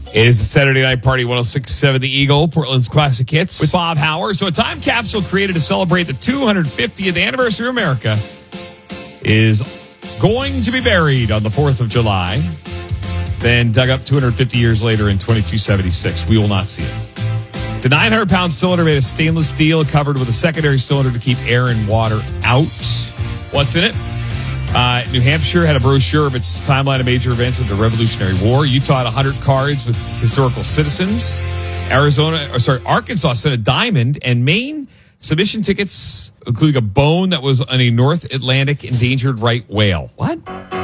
It is the Saturday Night Party, 106.7 The Eagle, Portland's classic hits with Bob Howard. So a time capsule created to celebrate the 250th anniversary of America is going to be buried on the 4th of July, then dug up 250 years later in 2276. We will not see it. It's a 900-pound cylinder made of stainless steel covered with a secondary cylinder to keep air and water out. What's in it? New Hampshire had a brochure of its timeline of major events of the Revolutionary War. Utah had 100 cards with historical citizens. Arkansas sent a diamond, and Maine submission tickets, including a bone that was on a North Atlantic endangered right whale. What?